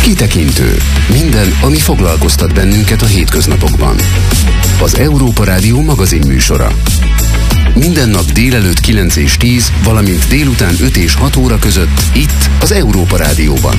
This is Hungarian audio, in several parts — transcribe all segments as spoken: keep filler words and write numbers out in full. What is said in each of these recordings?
Kitekintő. Minden, ami foglalkoztat bennünket a hétköznapokban. Az Európa Rádió magazin műsora. Minden nap délelőtt kilenc és tíz, valamint délután öt és hat óra között itt az Európa Rádióban.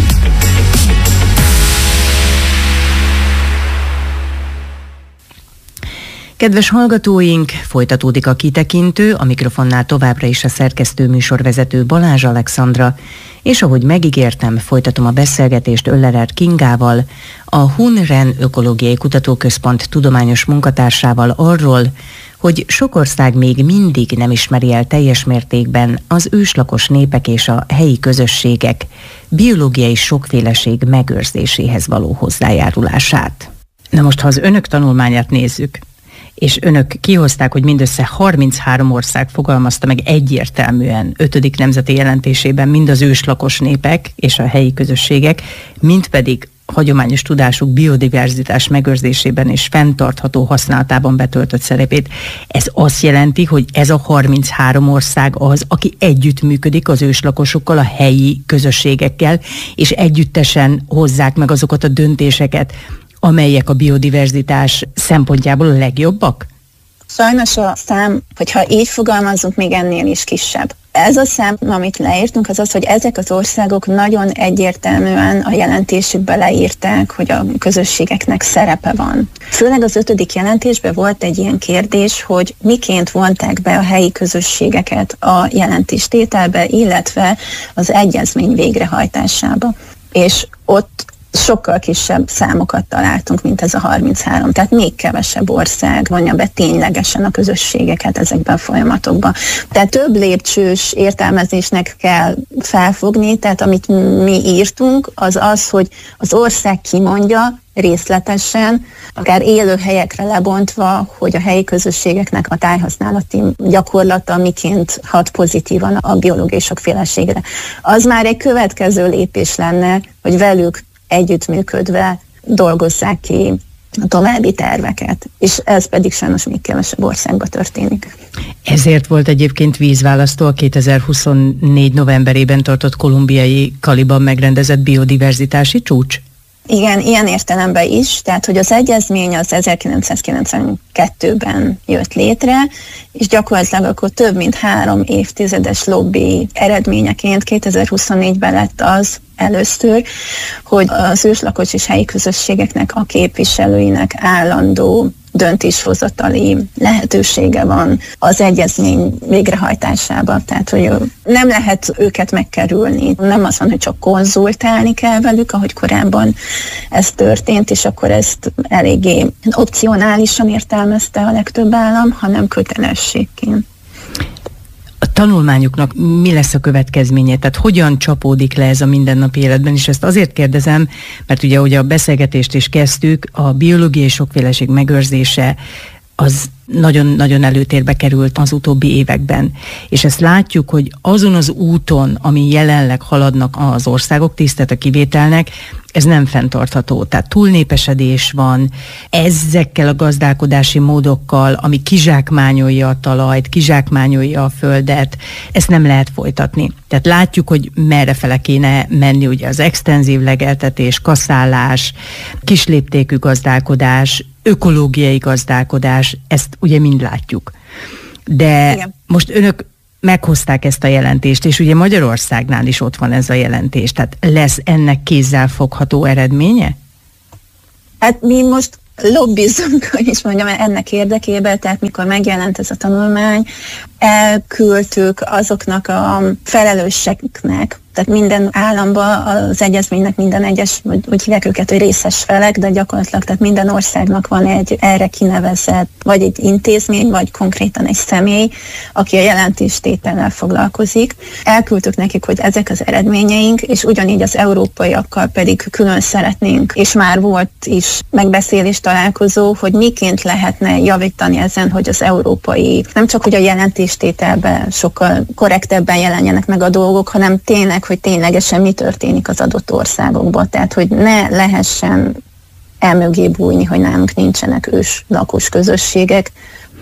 Kedves hallgatóink, folytatódik a Kitekintő, a mikrofonnál továbbra is a szerkesztő műsorvezető Balázs Alexandra, és ahogy megígértem, folytatom a beszélgetést Öllerer Kingával, a Hun-Ren Ökológiai Kutatóközpont tudományos munkatársával arról, hogy sok ország még mindig nem ismeri el teljes mértékben az őslakos népek és a helyi közösségek biológiai sokféleség megőrzéséhez való hozzájárulását. Na most, ha az önök tanulmányát nézzük, és önök kihozták, hogy mindössze harminchárom ország fogalmazta meg egyértelműen ötödik nemzeti jelentésében mind az őslakos népek és a helyi közösségek, mind pedig hagyományos tudásuk biodiverzitás megőrzésében és fenntartható használatában betöltött szerepét. Ez azt jelenti, hogy ez a harminchárom ország az, aki együttműködik az őslakosokkal, a helyi közösségekkel, és együttesen hozzák meg azokat a döntéseket, amelyek a biodiverzitás szempontjából a legjobbak? Sajnos a szám, hogyha így fogalmazunk, még ennél is kisebb. Ez a szám, amit leírtunk, az az, hogy ezek az országok nagyon egyértelműen a jelentésükbe leírták, hogy a közösségeknek szerepe van. Főleg az ötödik jelentésben volt egy ilyen kérdés, hogy miként vonták be a helyi közösségeket a jelentéstételbe, illetve az egyezmény végrehajtásába. És ott sokkal kisebb számokat találtunk, mint ez a harminchárom. Tehát még kevesebb ország vonja be ténylegesen a közösségeket ezekben a folyamatokban. Tehát több lépcsős értelmezésnek kell felfogni, tehát amit mi írtunk, az az, hogy az ország kimondja részletesen, akár élőhelyekre lebontva, hogy a helyi közösségeknek a tájhasználati gyakorlata miként hat pozitívan a biológiai sokféleségre. Az már egy következő lépés lenne, hogy velük együttműködve dolgozzák ki a további terveket, és ez pedig sajnos még kevesebb országban történik. Ezért volt egyébként vízválasztó a kétezer-huszonnégy novemberében tartott kolumbiai Caliban megrendezett biodiverzitási csúcs? Igen, ilyen értelemben is, tehát hogy az egyezmény az ezerkilencszázkilencvenkettőben jött létre, és gyakorlatilag akkor több mint három évtizedes lobby eredményeként kétezer-huszonnégyben lett az először, hogy az őslakos és helyi közösségeknek a képviselőinek állandó döntéshozatali lehetősége van az egyezmény végrehajtásában. Tehát, hogy nem lehet őket megkerülni. Nem az van, hogy csak konzultálni kell velük, ahogy korábban ez történt, és akkor ezt eléggé opcionálisan értelmezte a legtöbb állam, hanem kötelességként. A tanulmányuknak mi lesz a következménye? Tehát hogyan csapódik le ez a mindennapi életben? És ezt azért kérdezem, mert ugye, ahogy a beszélgetést is kezdtük, a biológiai sokféleség megőrzése az nagyon-nagyon előtérbe került az utóbbi években. És ezt látjuk, hogy azon az úton, ami jelenleg haladnak az országok, tisztelt a kivételnek, ez nem fenntartható. Tehát túlnépesedés van, ezekkel a gazdálkodási módokkal, ami kizsákmányolja a talajt, kizsákmányolja a földet, ezt nem lehet folytatni. Tehát látjuk, hogy merrefele kéne menni, ugye az extenzív legeltetés, kaszálás, kisléptékű gazdálkodás, ökológiai gazdálkodás, ezt ugye mind látjuk. De igen, most önök meghozták ezt a jelentést, és ugye Magyarországnál is ott van ez a jelentés, tehát lesz ennek kézzelfogható eredménye? Hát mi most lobbizunk, hogy is mondjam, ennek érdekében, tehát mikor megjelent ez a tanulmány, elküldtük azoknak a felelősségnek, tehát minden államban az egyezménynek minden egyes, úgy hívják őket, hogy részes felek, de gyakorlatilag tehát minden országnak van egy erre kinevezett, vagy egy intézmény, vagy konkrétan egy személy, aki a jelentéstétellel foglalkozik. Elküldtük nekik, hogy ezek az eredményeink, és ugyanígy az európaiakkal pedig külön szeretnénk, és már volt is megbeszélés, találkozó, hogy miként lehetne javítani ezen, hogy az európai, nem csak hogy a jelentéstételben sokkal korrektebben jelenjenek meg a dolgok, hanem tényleg, hogy ténylegesen mi történik az adott országokban. Tehát, hogy ne lehessen elmögé bújni, hogy nálunk nincsenek ős lakos közösségek.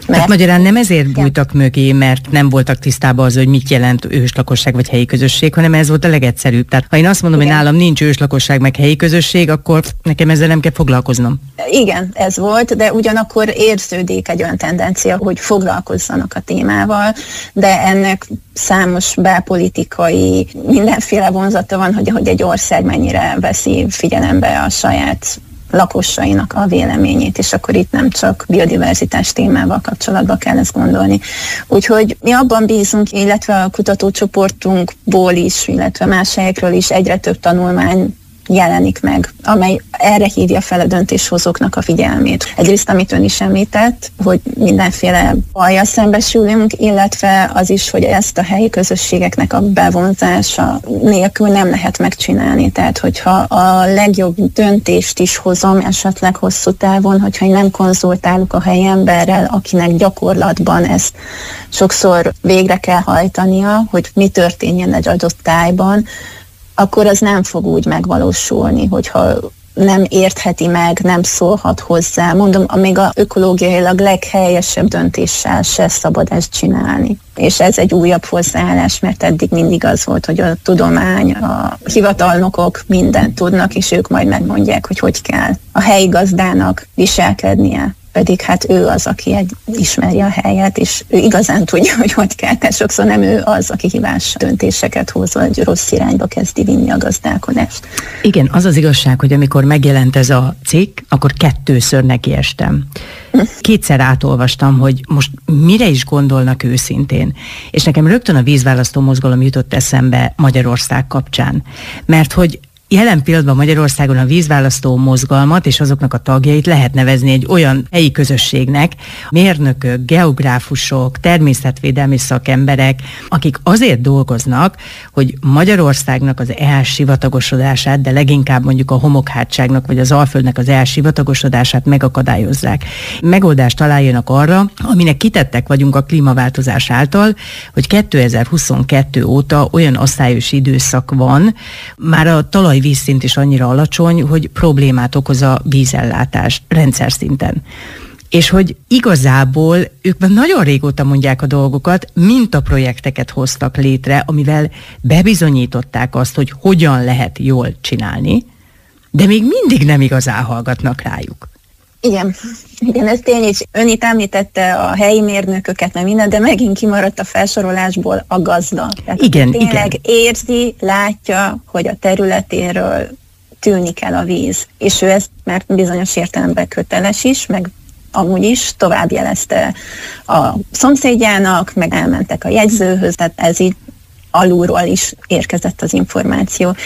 Mert hát magyarán nem ezért bújtak ja. mögé, mert nem voltak tisztában az, hogy mit jelent őslakosság vagy helyi közösség, hanem ez volt a legegyszerűbb. Tehát ha én azt mondom, igen. hogy nálam nincs őslakosság meg helyi közösség, akkor nekem ezzel nem kell foglalkoznom. Igen, ez volt, de ugyanakkor érződik egy olyan tendencia, hogy foglalkozzanak a témával, de ennek számos belpolitikai mindenféle vonzata van, hogy, hogy egy ország mennyire veszi figyelembe a saját lakosainak a véleményét, és akkor itt nem csak biodiverzitás témával kapcsolatban kell ezt gondolni. Úgyhogy mi abban bízunk, illetve a kutatócsoportunkból is, illetve más helyekről is egyre több tanulmány jelenik meg, amely erre hívja fel a döntéshozóknak a figyelmét. Egyrészt, amit ön is említett, hogy mindenféle bajjal szembesülünk, illetve az is, hogy ezt a helyi közösségeknek a bevonzása nélkül nem lehet megcsinálni. Tehát, hogyha a legjobb döntést is hozom, esetleg hosszú távon, hogyha nem konzultálok a helyi emberrel, akinek gyakorlatban ezt sokszor végre kell hajtania, hogy mi történjen egy adott tájban, akkor az nem fog úgy megvalósulni, hogyha nem értheti meg, nem szólhat hozzá. Mondom, még a ökológiailag leghelyesebb döntéssel se szabad ezt csinálni. És ez egy újabb hozzáállás, mert eddig mindig az volt, hogy a tudomány, a hivatalnokok mindent tudnak, és ők majd megmondják, hogy hogy kell a helyi gazdának viselkednie. Pedig hát ő az, aki egy, ismeri a helyet, és ő igazán tudja, hogy hogy kell. Tehát sokszor nem ő az, aki hibás döntéseket hoz, vagy rossz irányba kezdi vinni a gazdálkodást. Igen, az az igazság, hogy amikor megjelent ez a cikk, akkor kettőször nekiestem. Kétszer átolvastam, hogy most mire is gondolnak őszintén. És nekem rögtön a vízválasztó mozgalom jutott eszembe Magyarország kapcsán. Mert hogy jelen pillanatban Magyarországon a vízválasztó mozgalmat és azoknak a tagjait lehet nevezni egy olyan helyi közösségnek, mérnökök, geográfusok, természetvédelmi szakemberek, akik azért dolgoznak, hogy Magyarországnak az elsivatagosodását, de leginkább mondjuk a homokhátságnak vagy az Alföldnek az elsivatagosodását megakadályozzák. Megoldást találjanak arra, aminek kitettek vagyunk a klímaváltozás által, hogy kétezer-huszonkettő óta olyan asszályos időszak van, már a talaj vízszint is annyira alacsony, hogy problémát okoz a vízellátás rendszer szinten. És hogy igazából ők már nagyon régóta mondják a dolgokat, mintaprojekteket hoztak létre, amivel bebizonyították azt, hogy hogyan lehet jól csinálni, de még mindig nem igazán hallgatnak rájuk. Igen, igen, ez tény, és ön itt említette a helyi mérnököket, meg minden, de megint kimaradt a felsorolásból a gazda. Tehát igen, tényleg igen. érzi, látja, hogy a területéről tűnik el a víz. És ő ezt már bizonyos értelemben köteles is, meg amúgy is tovább jelezte a szomszédjának, meg elmentek a jegyzőhöz, tehát ez így alulról is érkezett az információ.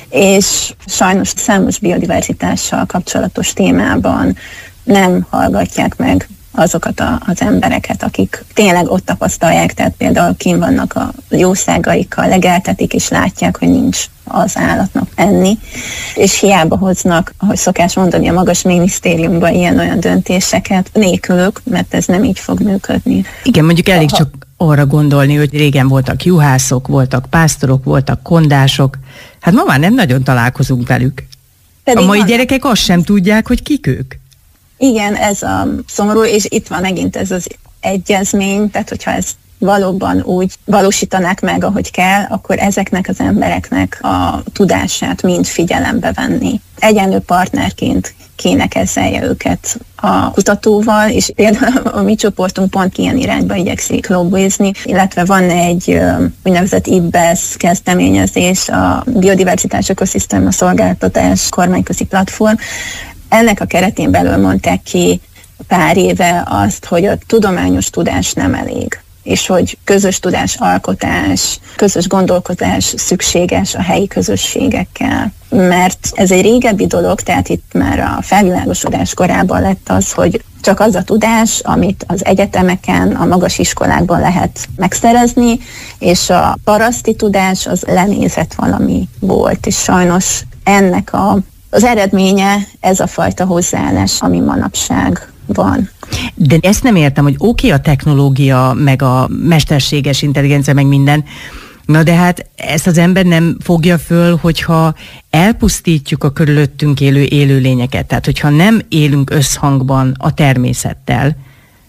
És sajnos számos biodiverzitással kapcsolatos témában nem hallgatják meg azokat a, az embereket, akik tényleg ott tapasztalják, tehát például kint vannak a jószágaikkal, legeltetik, és látják, hogy nincs az állatnak enni, és hiába hoznak, ahogy szokás mondani, a magas minisztériumban ilyen-olyan döntéseket nélkülük, mert ez nem így fog működni. Igen, mondjuk elég ha, csak arra gondolni, hogy régen voltak juhászok, voltak pásztorok, voltak kondások, hát ma már nem nagyon találkozunk velük. Pedig a mai van. Gyerekek azt sem tudják, hogy kik ők. Igen, ez a szomorú, és itt van megint ez az egyezmény, tehát hogyha ezt valóban úgy valósítanák meg, ahogy kell, akkor ezeknek az embereknek a tudását mind figyelembe venni. Egyenlő partnerként kéne kezelje őket a kutatóval, és például a mi csoportunk pont ilyen irányba igyekszik lobbyizni, illetve van egy úgynevezett I B E S kezdeményezés, a Biodiverzitás Ökoszisztéma Szolgáltatás kormányközi platform. Ennek a keretén belül mondták ki pár éve azt, hogy a tudományos tudás nem elég, és hogy közös tudásalkotás, közös gondolkodás szükséges a helyi közösségekkel. Mert ez egy régebbi dolog, tehát itt már a felvilágosodás korában lett az, hogy csak az a tudás, amit az egyetemeken, a magas iskolákban lehet megszerezni, és a paraszti tudás az lenézett valami volt, és sajnos ennek a Az eredménye ez a fajta hozzáállás, ami manapság van. De ezt nem értem, hogy oké a technológia, meg a mesterséges intelligencia, meg minden, na de hát ezt az ember nem fogja föl, hogyha elpusztítjuk a körülöttünk élő élőlényeket, tehát hogyha nem élünk összhangban a természettel,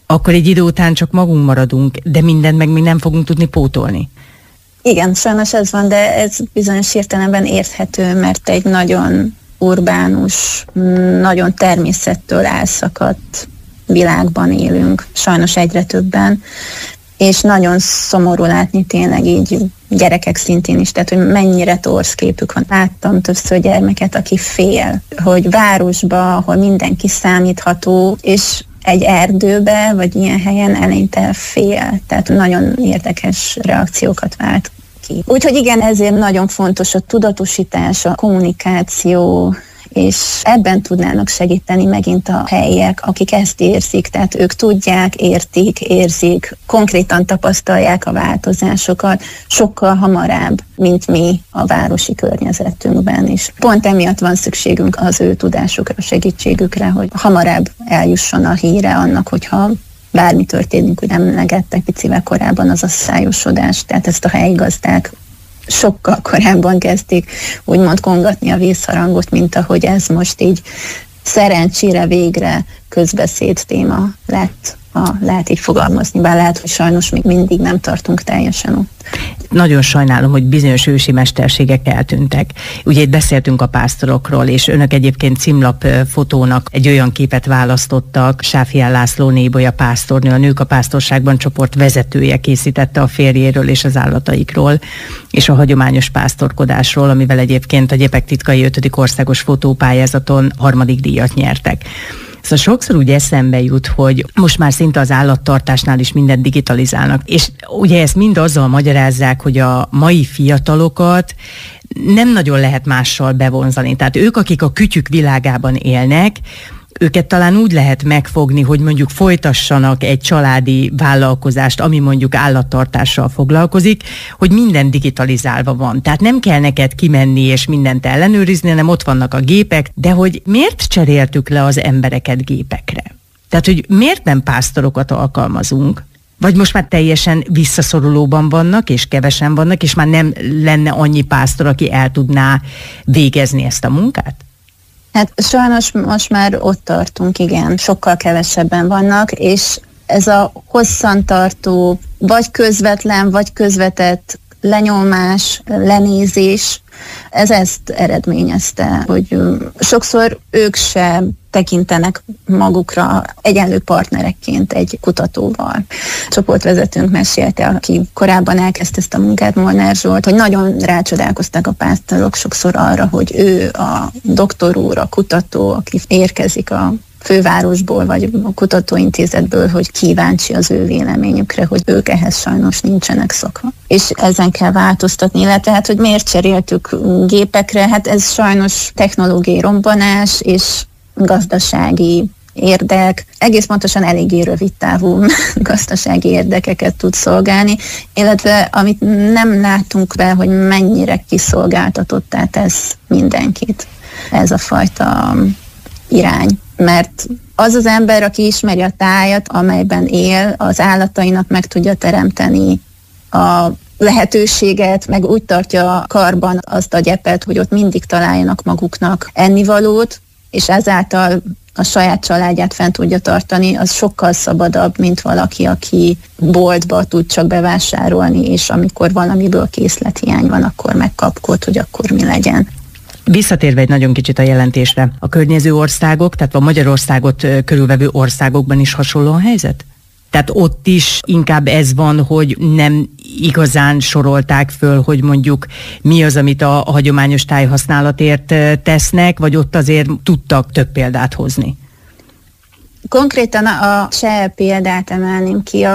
Akkor egy idő után csak magunk maradunk, de mindent meg még nem fogunk tudni pótolni. Igen, sajnos ez van, de ez bizonyos értelemben érthető, mert egy nagyon urbánus, nagyon természettől elszakadt világban élünk, sajnos egyre többen, és nagyon szomorú látni tényleg így gyerekek szintén is, tehát hogy mennyire torz képük van. Láttam többször gyermeket, aki fél, hogy városba, ahol mindenki számítható, és egy erdőbe, vagy ilyen helyen eleinte fél, tehát nagyon érdekes reakciókat vált ki. Úgyhogy igen, ezért nagyon fontos a tudatosítás, a kommunikáció, és ebben tudnának segíteni megint a helyiek, akik ezt érzik, tehát ők tudják, értik, érzik, konkrétan tapasztalják a változásokat sokkal hamarabb, mint mi a városi környezetünkben is. Pont emiatt van szükségünk az ő tudásukra, segítségükre, hogy hamarabb eljusson a híre annak, hogyha bármi történik, hogy emlegettek picivel korábban az a szájosodás, tehát ezt a helyi gazdák sokkal korábban kezdték úgymond kongatni a vészharangot, mint ahogy ez most így szerencsére végre közbeszéd téma lett, ha lehet így fogalmazni, bár lehet, hogy sajnos még mindig nem tartunk teljesen ott. Nagyon sajnálom, hogy bizonyos ősi mesterségek eltűntek. Ugye itt beszéltünk a pásztorokról, és önök egyébként címlap fotónak egy olyan képet választottak, Sáfián László Nébolya pásztornő, a Nők a Pásztorságban csoport vezetője készítette a férjéről és az állataikról, és a hagyományos pásztorkodásról, amivel egyébként a Gyepek titkai ötödik országos fotópályázaton harmadik díjat nyertek. Szóval sokszor úgy eszembe jut, hogy most már szinte az állattartásnál is mindent digitalizálnak, és ugye ezt mind azzal magyarázzák, hogy a mai fiatalokat nem nagyon lehet mással bevonzani. Tehát ők, akik a kütyük világában élnek, őket talán úgy lehet megfogni, hogy mondjuk folytassanak egy családi vállalkozást, ami mondjuk állattartással foglalkozik, hogy minden digitalizálva van. Tehát nem kell neked kimenni és mindent ellenőrizni, hanem ott vannak a gépek, de hogy miért cseréltük le az embereket gépekre? Tehát, hogy miért nem pásztorokat alkalmazunk? Vagy most már teljesen visszaszorulóban vannak, és kevesen vannak, és már nem lenne annyi pásztor, aki el tudná végezni ezt a munkát? Hát sajnos most már ott tartunk, igen, sokkal kevesebben vannak, és ez a hosszantartó, vagy közvetlen, vagy közvetett lenyomás, lenézés, ez ezt eredményezte, hogy sokszor ők sem tekintenek magukra egyenlő partnerekként egy kutatóval. Csoportvezetőnk mesélte, aki korábban elkezdte ezt a munkát, Molnár Zsolt, hogy nagyon rácsodálkoztak a pásztorok sokszor arra, hogy ő a doktor úr, a kutató, aki érkezik a fővárosból, vagy a kutatóintézetből, hogy kíváncsi az ő véleményükre, hogy ők ehhez sajnos nincsenek szokva. És ezen kell változtatni, illetve hát, hogy miért cseréltük gépekre, hát ez sajnos technológiai robbanás és gazdasági érdek, egész pontosan eléggé rövid távú gazdasági érdekeket tud szolgálni, illetve amit nem látunk be, hogy mennyire kiszolgáltatottá tesz mindenkit ez a fajta irány. Mert az az ember, aki ismeri a tájat, amelyben él, az állatainak meg tudja teremteni a lehetőséget, meg úgy tartja karban azt a gyepet, hogy ott mindig találjanak maguknak ennivalót, és ezáltal a saját családját fent tudja tartani, az sokkal szabadabb, mint valaki, aki boltba tud csak bevásárolni, és amikor valamiből készlethiány van, akkor megkapkod, hogy akkor mi legyen. Visszatérve egy nagyon kicsit a jelentésre, a környező országok, tehát a Magyarországot körülvevő országokban is hasonló a helyzet? Tehát ott is inkább ez van, hogy nem igazán sorolták föl, hogy mondjuk mi az, amit a hagyományos tájhasználatért tesznek, vagy ott azért tudtak több példát hozni? Konkrétan a cseh példát emelném ki,